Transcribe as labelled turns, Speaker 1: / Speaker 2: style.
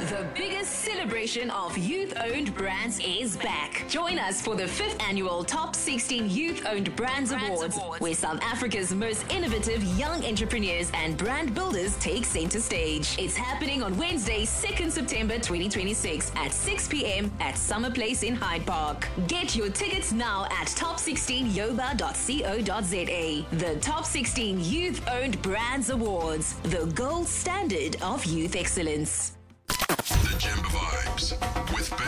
Speaker 1: The biggest celebration of youth-owned brands is back. Join us for the 5th annual Top 16 Youth-Owned Brands Awards, where South Africa's most innovative young entrepreneurs and brand builders take center stage. It's happening on Wednesday, 2nd September 2026 at 6 p.m. at Summer Place in Hyde Park. Get your tickets now at top16yoba.co.za. The Top 16 Youth-Owned Brands Awards, the gold standard of youth excellence.
Speaker 2: The Jamba Vibes with Ben